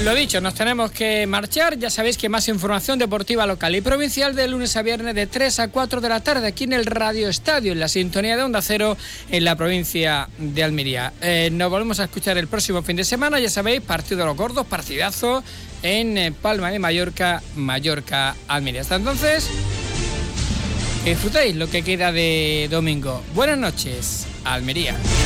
Lo dicho, nos tenemos que marchar. Ya sabéis que más información deportiva local y provincial de lunes a viernes de 3 a 4 de la tarde aquí en el Radio Estadio, en la sintonía de Onda Cero en la provincia de Almería. Nos volvemos a escuchar el próximo fin de semana. Ya sabéis, partido de los gordos, partidazo en Palma de Mallorca, Almería. Hasta entonces, que disfrutéis lo que queda de domingo. Buenas noches, Almería.